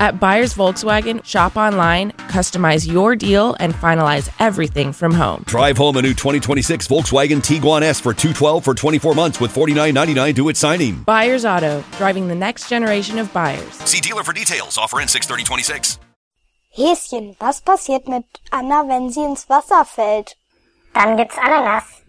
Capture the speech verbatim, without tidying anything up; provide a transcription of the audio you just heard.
At Buyers Volkswagen, shop online, customize your deal, and finalize everything from home. Drive home a new twenty twenty-six Volkswagen Tiguan S for two hundred twelve dollars for twenty-four months with forty-nine ninety-nine due at signing. Buyers Auto, driving the next generation of buyers. See dealer for details. Offer in six thirty twenty-six. Häschen, was passiert mit Anna, wenn sie ins Wasser fällt? Dann gibt's Ananas.